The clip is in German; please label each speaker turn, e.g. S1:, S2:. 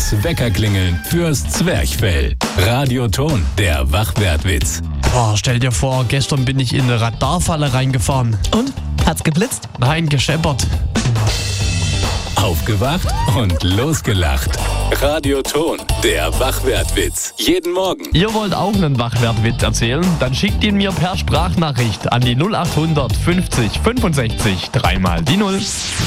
S1: Das Weckerklingeln fürs Zwerchfell. Radioton, der Wachwertwitz.
S2: Boah, stell dir vor, gestern bin ich in eine Radarfalle reingefahren.
S3: Und? Hat's geblitzt?
S2: Nein, gescheppert.
S1: Aufgewacht und losgelacht. Radioton, der Wachwertwitz. Jeden Morgen.
S2: Ihr wollt auch einen Wachwertwitz erzählen? Dann schickt ihn mir per Sprachnachricht an die 0800 50 65 3 mal die 0.